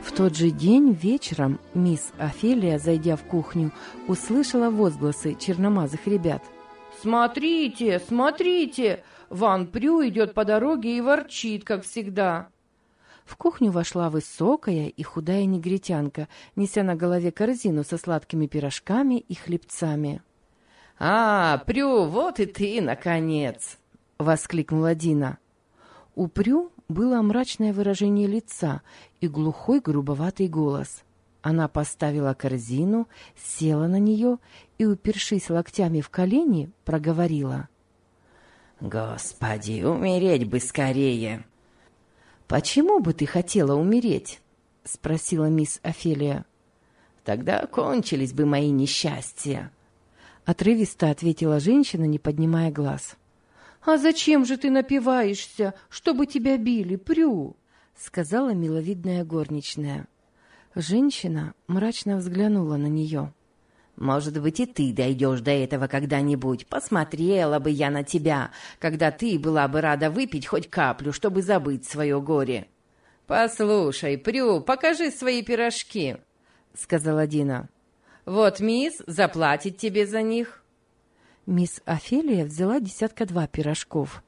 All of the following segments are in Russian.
В тот же день вечером мисс Офелия, зайдя в кухню, услышала возгласы черномазых ребят. «Смотрите, смотрите! Ван Прю идет по дороге и ворчит, как всегда!» В кухню вошла высокая и худая негритянка, неся на голове корзину со сладкими пирожками и хлебцами. «А, Прю, вот и ты, наконец!» — воскликнула Дина. У Прю было мрачное выражение лица и глухой грубоватый голос. Она поставила корзину, села на нее и, упершись локтями в колени, проговорила. «Господи, умереть бы скорее!» «Почему бы ты хотела умереть?» — спросила мисс Офелия. «Тогда кончились бы мои несчастья», — отрывисто ответила женщина, не поднимая глаз. «А зачем же ты напиваешься, чтобы тебя били, Прю?» — сказала миловидная горничная. Женщина мрачно взглянула на нее. «Может быть, и ты дойдешь до этого когда-нибудь. Посмотрела бы я на тебя, когда ты была бы рада выпить хоть каплю, чтобы забыть свое горе». «Послушай, Прю, покажи свои пирожки», — сказала Дина. «Вот мисс заплатит тебе за них». Мисс Офелия взяла 2 пирожков.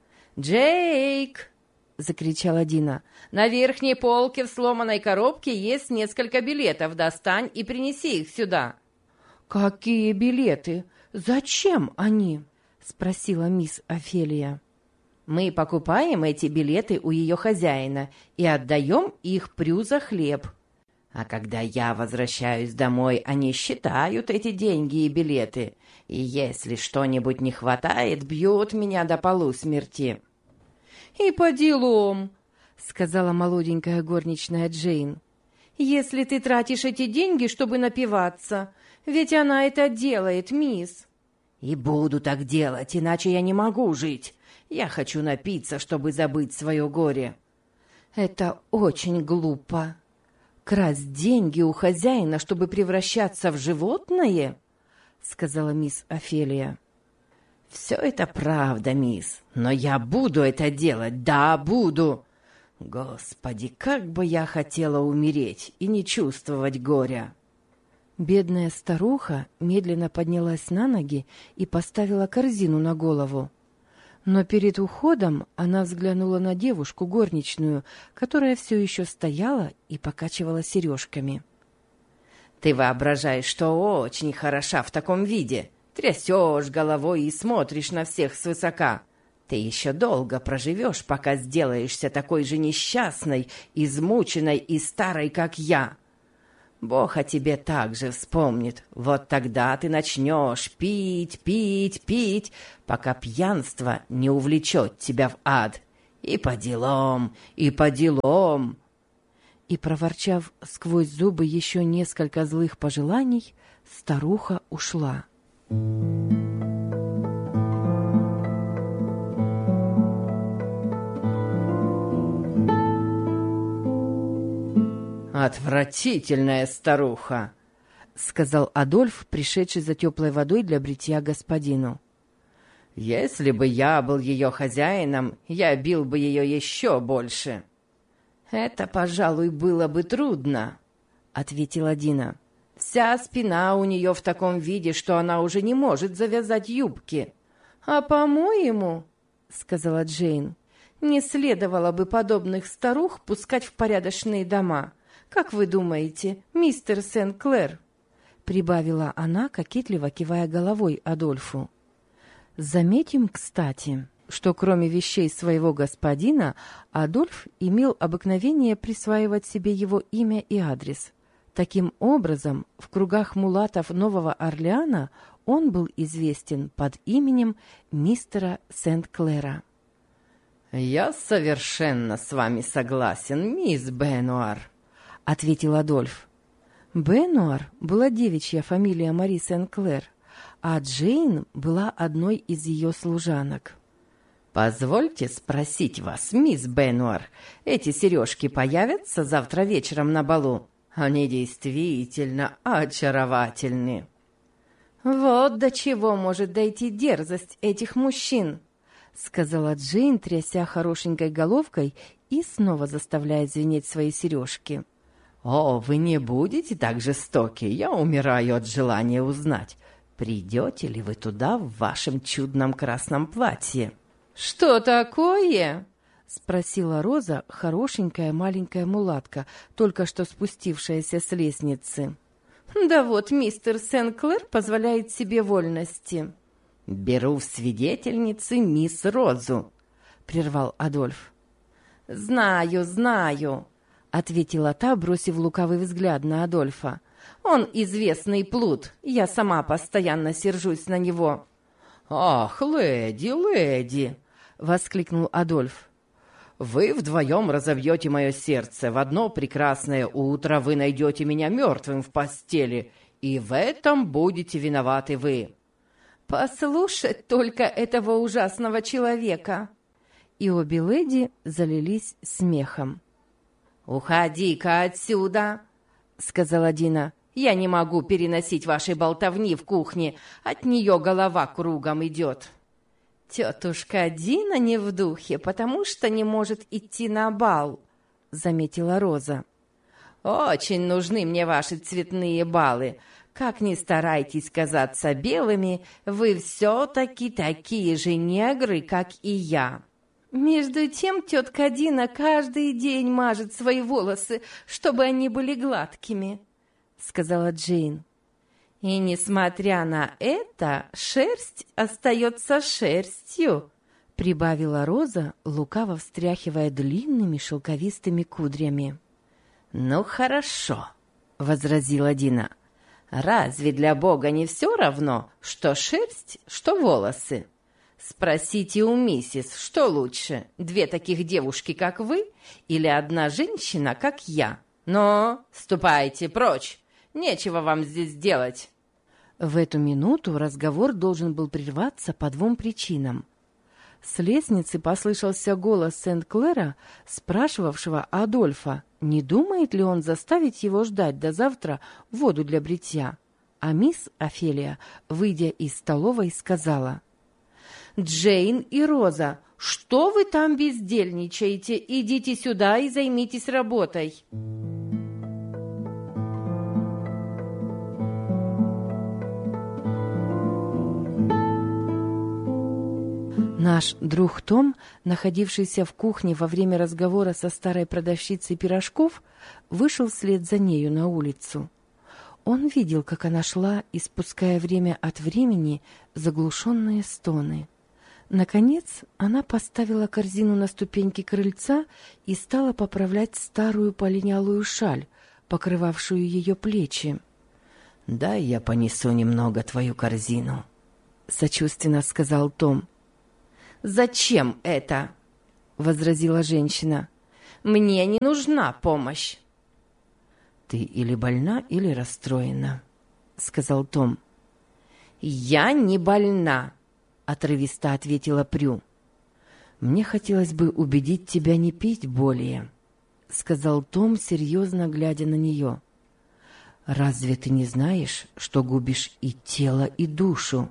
«Джейк!» — закричала Дина. «На верхней полке в сломанной коробке есть несколько билетов. Достань и принеси их сюда». «Какие билеты? Зачем они?» — спросила мисс Офелия. «Мы покупаем эти билеты у ее хозяина и отдаем их Прю за хлеб. А когда я возвращаюсь домой, они считают эти деньги и билеты, и если что-нибудь не хватает, бьют меня до полусмерти». «И по делам», — сказала молоденькая горничная Джейн. «Если ты тратишь эти деньги, чтобы напиваться, ведь она это делает, мисс». «И буду так делать, иначе я не могу жить. Я хочу напиться, чтобы забыть свое горе». «Это очень глупо. Красть деньги у хозяина, чтобы превращаться в животное?» — сказала мисс Офелия. «Все это правда, мисс, но я буду это делать, да, буду. Господи, как бы я хотела умереть и не чувствовать горя». Бедная старуха медленно поднялась на ноги и поставила корзину на голову. Но перед уходом она взглянула на девушку горничную, которая все еще стояла и покачивала сережками. «Ты воображаешь, что очень хороша в таком виде. Трясешь головой и смотришь на всех свысока. Ты еще долго проживешь, пока сделаешься такой же несчастной, измученной и старой, как я. Бог о тебе также вспомнит. Вот тогда ты начнешь пить, пить, пить, пока пьянство не увлечет тебя в ад. И по делам, и по делам». И, проворчав сквозь зубы еще несколько злых пожеланий, старуха ушла. «Отвратительная старуха!» — сказал Адольф, пришедший за теплой водой для бритья господину. «Если бы я был ее хозяином, я бил бы ее еще больше». «Это, пожалуй, было бы трудно», — ответила Дина. «Вся спина у нее в таком виде, что она уже не может завязать юбки». «А по-моему, — сказала Джейн, — не следовало бы подобных старух пускать в порядочные дома. Как вы думаете, мистер Сен-Клэр?» — прибавила она, кокетливо кивая головой Адольфу. Заметим, кстати, что кроме вещей своего господина, Адольф имел обыкновение присваивать себе его имя и адрес. Таким образом, в кругах мулатов Нового Орлеана он был известен под именем мистера Сент-Клэра. «Я совершенно с вами согласен, мисс Бенуар», — ответил Адольф. Бенуар была девичья фамилия Мари Сен-Клэр, а Джейн была одной из ее служанок. «Позвольте спросить вас, мисс Бенуар, эти сережки появятся завтра вечером на балу? Они действительно очаровательны». «Вот до чего может дойти дерзость этих мужчин», — сказала Джейн, тряся хорошенькой головкой и снова заставляя звенеть свои сережки. «О, вы не будете так жестоки? Я умираю от желания узнать, придете ли вы туда в вашем чудном красном платье?» «Что такое?» — спросила Роза, хорошенькая маленькая мулатка, только что спустившаяся с лестницы. «Да вот мистер Сен-Клэр позволяет себе вольности». «Беру в свидетельницы мисс Розу», — прервал Адольф. «Знаю, знаю», — ответила та, бросив лукавый взгляд на Адольфа. «Он известный плут, я сама постоянно сержусь на него». «Ах, леди!» — воскликнул Адольф. «Вы вдвоем разобьете мое сердце. В одно прекрасное утро вы найдете меня мертвым в постели, и в этом будете виноваты вы». «Послушать только этого ужасного человека!» И обе леди залились смехом. «Уходи-ка отсюда!» — сказала Дина. «Я не могу переносить вашей болтовни в кухне, от нее голова кругом идет». «Тетушка Дина не в духе, потому что не может идти на бал», — заметила Роза. «Очень нужны мне ваши цветные балы. Как ни старайтесь казаться белыми, вы все-таки такие же негры, как и я». «Между тем тетка Дина каждый день мажет свои волосы, чтобы они были гладкими», — сказала Джейн. «И несмотря на это, шерсть остается шерстью», — прибавила Роза, лукаво встряхивая длинными шелковистыми кудрями. «Ну хорошо», — возразила Дина. «Разве для Бога не все равно, что шерсть, что волосы? Спросите у миссис, что лучше, две таких девушки, как вы, или одна женщина, как я? Но ступайте прочь, нечего вам здесь делать». В эту минуту разговор должен был прерваться по двум причинам. С лестницы послышался голос Сент-Клэра, спрашивавшего Адольфа, не думает ли он заставить его ждать до завтра воду для бритья. А мисс Офелия, выйдя из столовой, сказала: «Джейн и Роза, что вы там бездельничаете? Идите сюда и займитесь работой». Наш друг Том, находившийся в кухне во время разговора со старой продавщицей пирожков, вышел вслед за нею на улицу. Он видел, как она шла, испуская время от времени заглушенные стоны. Наконец она поставила корзину на ступеньки крыльца и стала поправлять старую полинялую шаль, покрывавшую ее плечи. «Дай я понесу немного твою корзину», — сочувственно сказал Том. «Зачем это?» — возразила женщина. «Мне не нужна помощь». «Ты или больна, или расстроена», — сказал Том. «Я не больна», — отрывисто ответила Прю. «Мне хотелось бы убедить тебя не пить более», — сказал Том, серьезно глядя на нее. «Разве ты не знаешь, что губишь и тело, и душу?»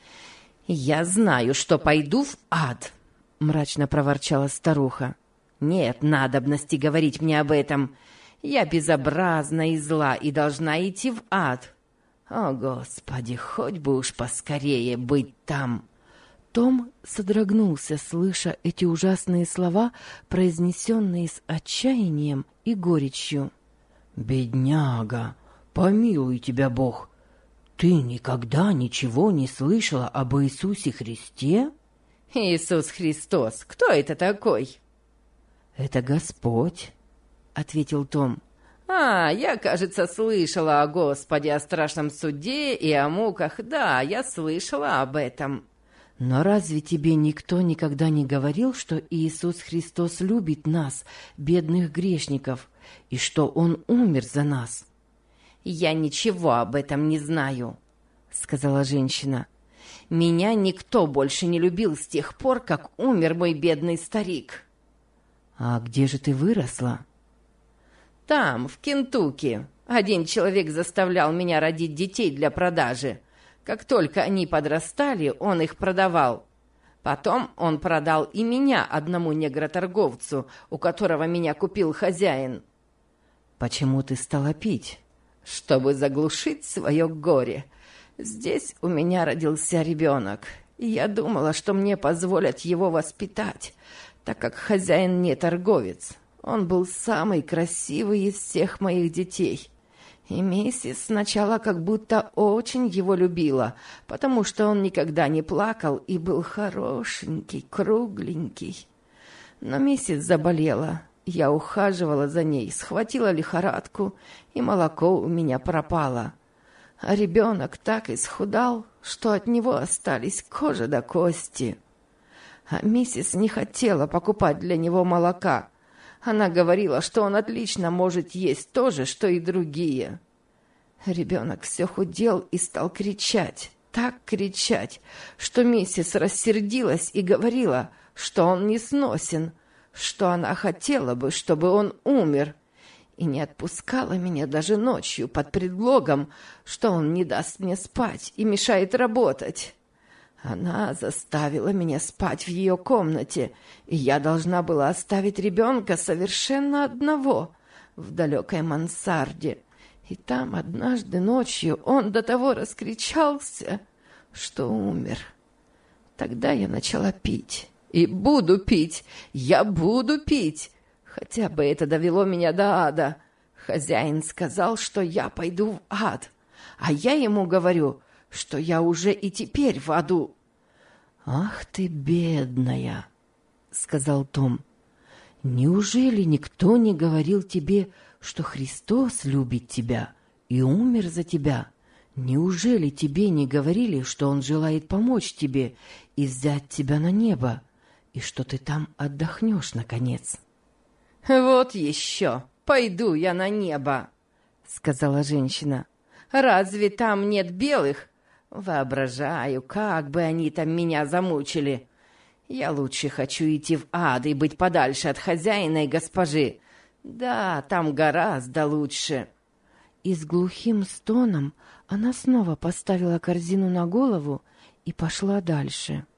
«Я знаю, что пойду в ад», — мрачно проворчала старуха. «Нет надобности говорить мне об этом. Я безобразна и зла и должна идти в ад. О, Господи, хоть бы уж поскорее быть там». Том содрогнулся, слыша эти ужасные слова, произнесенные с отчаянием и горечью. «Бедняга, помилуй тебя Бог! Ты никогда ничего не слышала об Иисусе Христе?» «Иисус Христос, кто это такой?» «Это Господь», — ответил Том. Я, кажется, слышала о Господе, о страшном суде и о муках. Да, я слышала об этом». «Но разве тебе никто никогда не говорил, что Иисус Христос любит нас, бедных грешников, и что Он умер за нас?» «Я ничего об этом не знаю», — сказала женщина. «Меня никто больше не любил с тех пор, как умер мой бедный старик». «А где же ты выросла?» «Там, в Кентукки. Один человек заставлял меня родить детей для продажи. Как только они подрастали, он их продавал. Потом он продал и меня одному негроторговцу, у которого меня купил хозяин». Почему ты стала пить? Чтобы заглушить свое горе. Здесь у меня родился ребенок, и я думала, что мне позволят его воспитать, так как хозяин не торговец. Он был самый красивый из всех моих детей. И миссис сначала как будто очень его любила, потому что он никогда не плакал и был хорошенький, кругленький. Но миссис заболела. Я ухаживала за ней, схватила лихорадку, и молоко у меня пропало. А ребенок так исхудал, что от него остались кожа до кости. А миссис не хотела покупать для него молока. Она говорила, что он отлично может есть то же, что и другие. Ребенок все худел и стал кричать, так кричать, что миссис рассердилась и говорила, что он несносен, что она хотела бы, чтобы он умер, и не отпускала меня даже ночью под предлогом, что он не даст мне спать и мешает работать. Она заставила меня спать в ее комнате, и я должна была оставить ребенка совершенно одного в далекой мансарде. И там однажды ночью он до того раскричался, что умер. Тогда я начала пить. И буду пить, я буду пить. Хотя бы это довело меня до ада. Хозяин сказал, что я пойду в ад. А я ему говорю, что я уже и теперь в аду. «Ах ты, бедная!» — сказал Том. «Неужели никто не говорил тебе, что Христос любит тебя и умер за тебя? Неужели тебе не говорили, что Он желает помочь тебе и взять тебя на небо, и что ты там отдохнешь, наконец?» «Вот еще! Пойду я на небо!» — сказала женщина. «Разве там нет белых? Воображаю, как бы они там меня замучили. Я лучше хочу идти в ад и быть подальше от хозяина и госпожи. Да, там гораздо лучше». И с глухим стоном она снова поставила корзину на голову и пошла дальше.